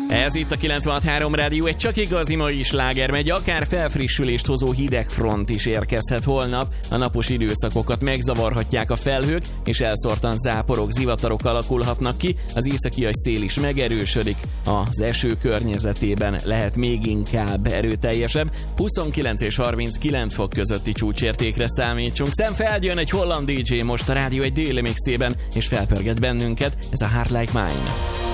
Ez itt a 96.3 Rádió, egy csak igazi mai sláger megy, akár felfrissülést hozó hidegfront is érkezhet holnap. A napos időszakokat megzavarhatják a felhők, és elszórtan záporok, zivatarok alakulhatnak ki, az északi szél is megerősödik, az eső környezetében lehet még inkább erőteljesebb. 29 és 39 fok közötti csúcsértékre számítsunk. Sam Feldjön, egy holland DJ most a rádió egy déli mixében, és felpörget bennünket, ez a Heart Like Mine.